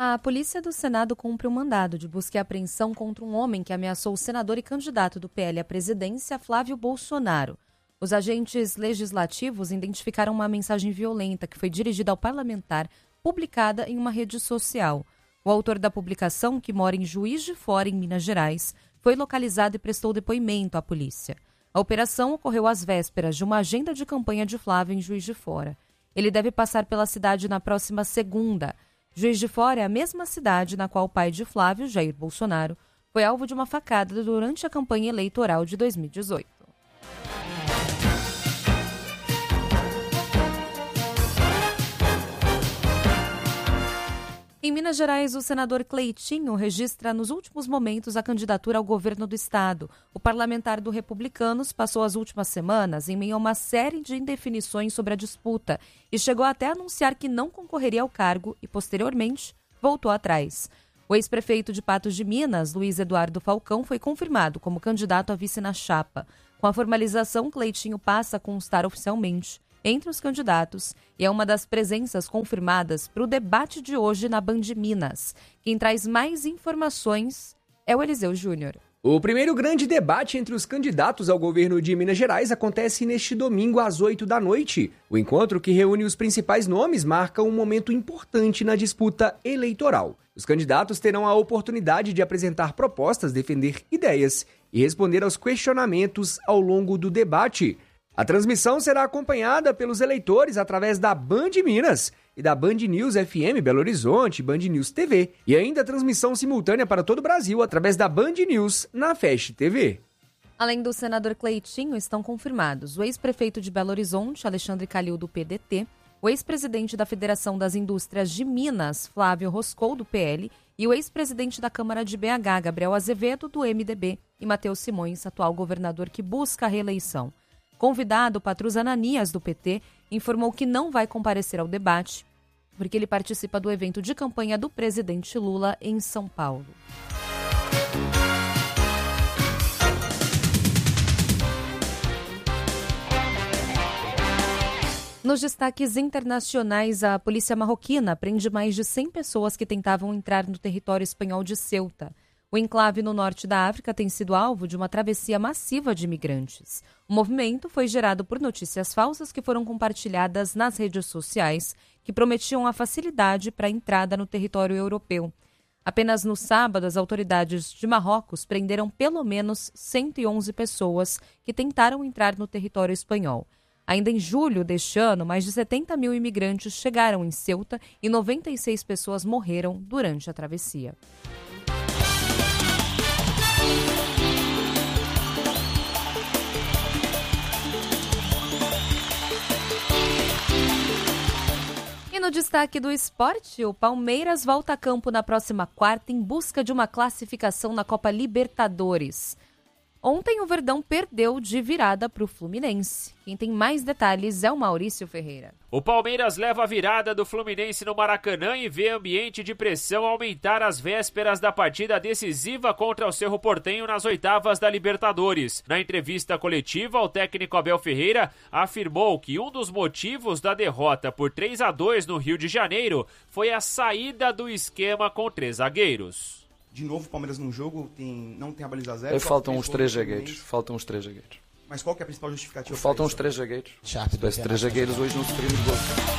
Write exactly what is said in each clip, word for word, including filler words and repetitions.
A polícia do Senado cumpre um mandado de busca e apreensão contra um homem que ameaçou o senador e candidato do P L à presidência, Flávio Bolsonaro. Os agentes legislativos identificaram uma mensagem violenta que foi dirigida ao parlamentar, publicada em uma rede social. O autor da publicação, que mora em Juiz de Fora, em Minas Gerais, foi localizado e prestou depoimento à polícia. A operação ocorreu às vésperas de uma agenda de campanha de Flávio em Juiz de Fora. Ele deve passar pela cidade na próxima segunda. Juiz de Fora é a mesma cidade na qual o pai de Flávio, Jair Bolsonaro, foi alvo de uma facada durante a campanha eleitoral de dois mil e dezoito. Em Minas Gerais, o senador Cleitinho registra nos últimos momentos a candidatura ao governo do estado. O parlamentar do Republicanos passou as últimas semanas em meio a uma série de indefinições sobre a disputa e chegou até a anunciar que não concorreria ao cargo e, posteriormente, voltou atrás. O ex-prefeito de Patos de Minas, Luiz Eduardo Falcão, foi confirmado como candidato a vice na chapa. Com a formalização, Cleitinho passa a constar oficialmente entre os candidatos e é uma das presenças confirmadas para o debate de hoje na Band Minas. Quem traz mais informações é o Eliseu Júnior. O primeiro grande debate entre os candidatos ao governo de Minas Gerais acontece neste domingo às oito da noite. O encontro, que reúne os principais nomes, marca um momento importante na disputa eleitoral. Os candidatos terão a oportunidade de apresentar propostas, defender ideias e responder aos questionamentos ao longo do debate. A transmissão será acompanhada pelos eleitores através da Band Minas e da Band News F M Belo Horizonte, Band News T V, e ainda transmissão simultânea para todo o Brasil através da Band News na Fast T V. Além do senador Cleitinho, estão confirmados o ex-prefeito de Belo Horizonte, Alexandre Calil, do P D T, o ex-presidente da Federação das Indústrias de Minas, Flávio Roscou, do P L, e o ex-presidente da Câmara de B H, Gabriel Azevedo, do M D B, e Matheus Simões, atual governador que busca a reeleição. Convidado, Patrus Ananias, do P T, informou que não vai comparecer ao debate, porque ele participa do evento de campanha do presidente Lula em São Paulo. Nos destaques internacionais, a polícia marroquina prende mais de cem pessoas que tentavam entrar no território espanhol de Ceuta. O enclave no norte da África tem sido alvo de uma travessia massiva de imigrantes. O movimento foi gerado por notícias falsas que foram compartilhadas nas redes sociais, que prometiam a facilidade para a entrada no território europeu. Apenas no sábado, as autoridades de Marrocos prenderam pelo menos cento e onze pessoas que tentaram entrar no território espanhol. Ainda em julho deste ano, mais de setenta mil imigrantes chegaram em Ceuta e noventa e seis pessoas morreram durante a travessia. E no destaque do esporte, o Palmeiras volta a campo na próxima quarta em busca de uma classificação na Copa Libertadores. Ontem o Verdão perdeu de virada para o Fluminense. Quem tem mais detalhes é o Maurício Ferreira. O Palmeiras leva a virada do Fluminense no Maracanã e vê ambiente de pressão aumentar às vésperas da partida decisiva contra o Cerro Porteño nas oitavas da Libertadores. Na entrevista coletiva, o técnico Abel Ferreira afirmou que um dos motivos da derrota por três a dois no Rio de Janeiro foi a saída do esquema com três zagueiros. De novo, o Palmeiras num jogo tem, não tem a baliza zero. Faltam uns três zagueiros. Faltam uns três zagueiros. Mas qual que é a principal justificativa? Faltam uns três zagueiros. Se tivesse três zagueiros, hoje não sofríamos gol.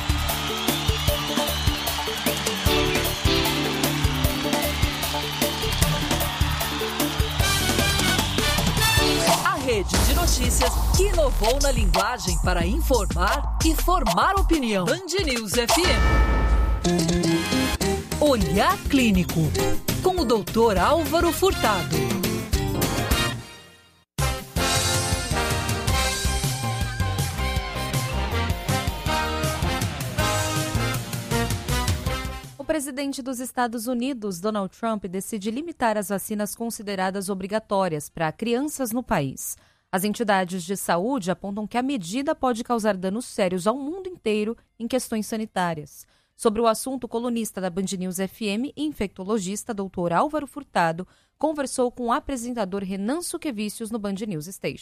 A rede de notícias que inovou na linguagem para informar e formar opinião. Band News F M. Olhar Clínico, com o doutor Álvaro Furtado. O presidente dos Estados Unidos, Donald Trump, decide limitar as vacinas consideradas obrigatórias para crianças no país. As entidades de saúde apontam que a medida pode causar danos sérios ao mundo inteiro em questões sanitárias. Sobre o assunto, o colunista da Band News F M e infectologista doutor Álvaro Furtado conversou com o apresentador Renan Suquevicius no Band News Station.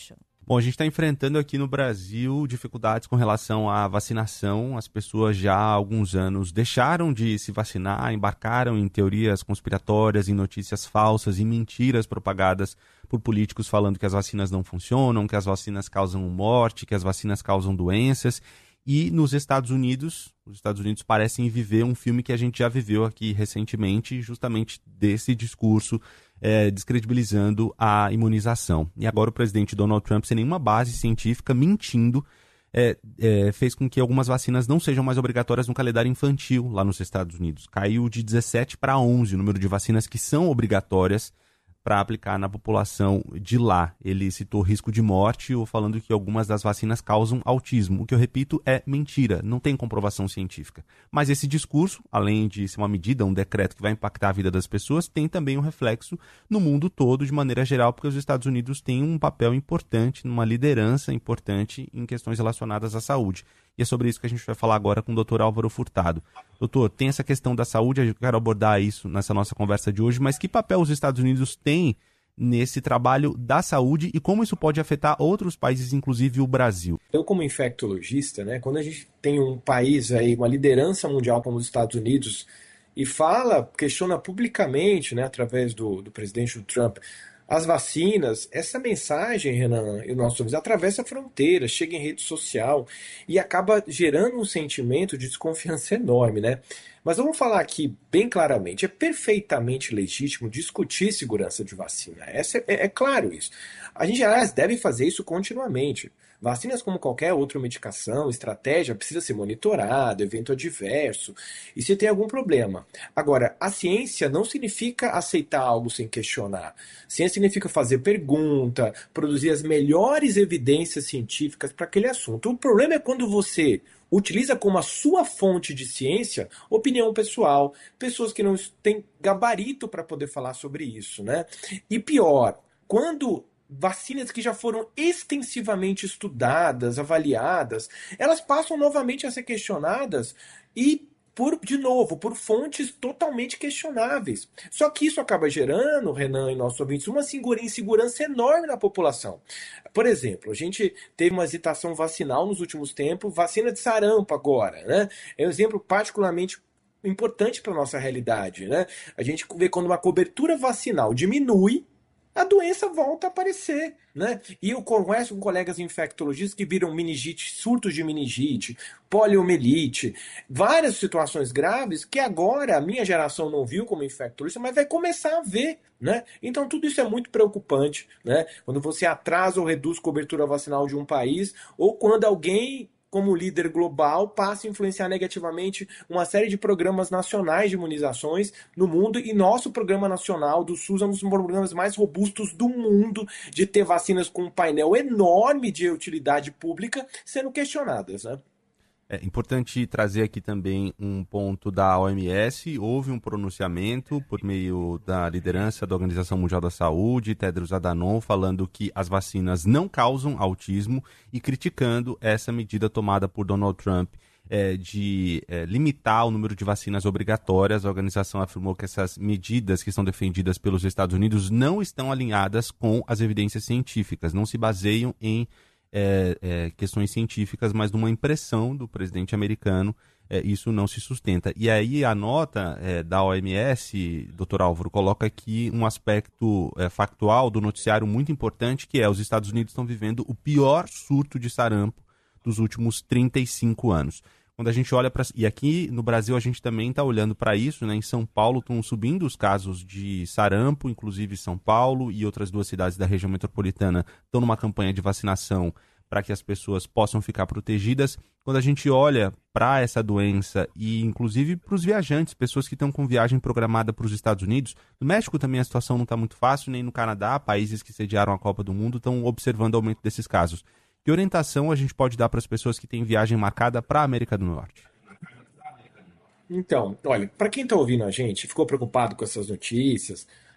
Bom, a gente está enfrentando aqui no Brasil dificuldades com relação à vacinação. As pessoas já há alguns anos deixaram de se vacinar, embarcaram em teorias conspiratórias, em notícias falsas e mentiras propagadas por políticos falando que as vacinas não funcionam, que as vacinas causam morte, que as vacinas causam doenças. E nos Estados Unidos, os Estados Unidos parecem viver um filme que a gente já viveu aqui recentemente, justamente desse discurso é, descredibilizando a imunização. E agora o presidente Donald Trump, sem nenhuma base científica, mentindo, é, é, fez com que algumas vacinas não sejam mais obrigatórias no calendário infantil lá nos Estados Unidos. Caiu de dezessete para onze o número de vacinas que são obrigatórias para aplicar na população de lá. Ele citou risco de morte ou falando que algumas das vacinas causam autismo. O que eu repito é mentira, não tem comprovação científica. Mas esse discurso, além de ser uma medida, um decreto que vai impactar a vida das pessoas, tem também um reflexo no mundo todo de maneira geral, porque os Estados Unidos têm um papel importante, uma liderança importante em questões relacionadas à saúde. E é sobre isso que a gente vai falar agora com o doutor Álvaro Furtado. Doutor, tem essa questão da saúde, eu quero abordar isso nessa nossa conversa de hoje, mas que papel os Estados Unidos têm nesse trabalho da saúde e como isso pode afetar outros países, inclusive o Brasil? Eu, como infectologista, né, quando a gente tem um país aí, uma liderança mundial como os Estados Unidos, e fala, questiona publicamente, né, através do, do presidente Trump, as vacinas, essa mensagem, Renan, e o nosso ouvido, atravessa a fronteira, chega em rede social e acaba gerando um sentimento de desconfiança enorme, né? Mas vamos falar aqui bem claramente, é perfeitamente legítimo discutir segurança de vacina. Essa é, é, é claro isso. A gente, aliás, deve fazer isso continuamente. Vacinas, como qualquer outra medicação, estratégia, precisa ser monitorado, evento adverso, e se tem algum problema. Agora, a ciência não significa aceitar algo sem questionar. Ciência significa fazer pergunta, produzir as melhores evidências científicas para aquele assunto. O problema é quando você utiliza como a sua fonte de ciência opinião pessoal, pessoas que não têm gabarito para poder falar sobre isso, né? E pior, quando vacinas que já foram extensivamente estudadas, avaliadas, elas passam novamente a ser questionadas e, por, de novo, por fontes totalmente questionáveis. Só que isso acaba gerando, Renan e nossos ouvintes, uma insegurança enorme na população. Por exemplo, a gente teve uma hesitação vacinal nos últimos tempos, vacina de sarampo agora, né? É um exemplo particularmente importante para a nossa realidade, né? A gente vê quando uma cobertura vacinal diminui, a doença volta a aparecer, né? E eu converso com colegas infectologistas que viram meningite, surtos de meningite, poliomielite, várias situações graves que agora a minha geração não viu como infectologista, mas vai começar a ver, né? Então tudo isso é muito preocupante, né? Quando você atrasa ou reduz cobertura vacinal de um país, ou quando alguém, como líder global, passa a influenciar negativamente uma série de programas nacionais de imunizações no mundo, e nosso programa nacional do SUS é um dos programas mais robustos do mundo, de ter vacinas com um painel enorme de utilidade pública sendo questionadas, né? É importante trazer aqui também um ponto da O M S. Houve um pronunciamento por meio da liderança da Organização Mundial da Saúde, Tedros Adhanom, falando que as vacinas não causam autismo e criticando essa medida tomada por Donald Trump é, de é, limitar o número de vacinas obrigatórias. A organização afirmou que essas medidas que são defendidas pelos Estados Unidos não estão alinhadas com as evidências científicas, não se baseiam em É, é, questões científicas, mas numa impressão do presidente americano, é, isso não se sustenta. E aí a nota é, da O M S, doutor Álvaro, coloca aqui um aspecto é, factual do noticiário muito importante, que é os Estados Unidos estão vivendo o pior surto de sarampo dos últimos trinta e cinco anos. Quando a gente olha para... E aqui no Brasil a gente também está olhando para isso, né? Em São Paulo estão subindo os casos de sarampo, inclusive São Paulo e outras duas cidades da região metropolitana estão numa campanha de vacinação para que as pessoas possam ficar protegidas. Quando a gente olha para essa doença e inclusive para os viajantes, pessoas que estão com viagem programada para os Estados Unidos, no México também a situação não está muito fácil, nem no Canadá, países que sediaram a Copa do Mundo estão observando o aumento desses casos. Que orientação a gente pode dar para as pessoas que têm viagem marcada para a América do Norte? Então, olha, para quem está ouvindo a gente, ficou preocupado com essas notícias,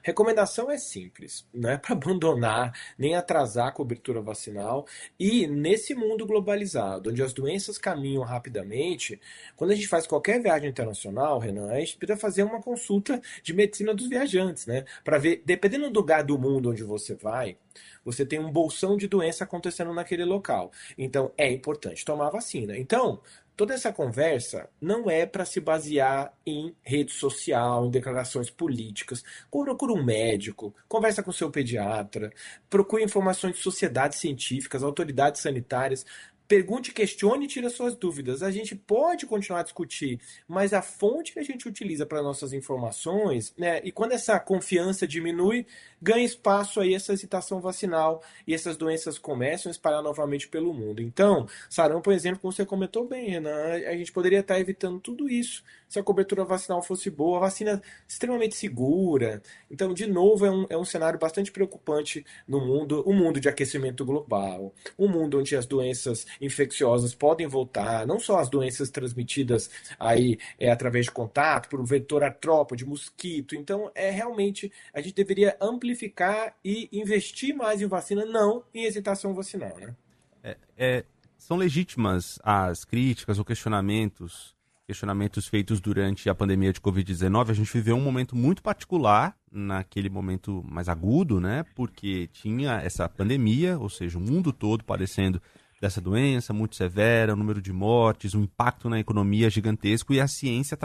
Recomendação é simples, não é para abandonar nem atrasar a cobertura vacinal. E nesse mundo globalizado, onde as doenças caminham rapidamente, quando a gente faz qualquer viagem internacional, Renan, a gente precisa fazer uma consulta de medicina dos viajantes, né? Para ver, dependendo do lugar do mundo onde você vai, você tem um bolsão de doença acontecendo naquele local. Então, é importante tomar a vacina. Então, toda essa conversa não é para se basear em rede social, em declarações políticas. Procure um médico, conversa com seu pediatra, procure informações de sociedades científicas, autoridades sanitárias. Pergunte, questione e tire as suas dúvidas. A gente pode continuar a discutir, mas a fonte que a gente utiliza para nossas informações, né, e quando essa confiança diminui, ganha espaço aí essa hesitação vacinal e essas doenças começam a espalhar novamente pelo mundo. Então, sarampo, por exemplo, como você comentou bem, Renan, a gente poderia estar evitando tudo isso se a cobertura vacinal fosse boa, a vacina extremamente segura. Então, de novo, é um, é um cenário bastante preocupante no mundo, o um mundo de aquecimento global, um mundo onde as doenças infecciosas podem voltar, não só as doenças transmitidas aí é, através de contato, por um vetor artrópode, mosquito. Então, é realmente, a gente deveria amplificar e investir mais em vacina, não em hesitação vacinal, né? É, é, são legítimas as críticas ou questionamentos, questionamentos feitos durante a pandemia de covid dezenove. A gente viveu um momento muito particular, naquele momento mais agudo, né? Porque tinha essa pandemia, ou seja, o mundo todo padecendo dessa doença muito severa, o número de mortes, o impacto na economia gigantesco, e a ciência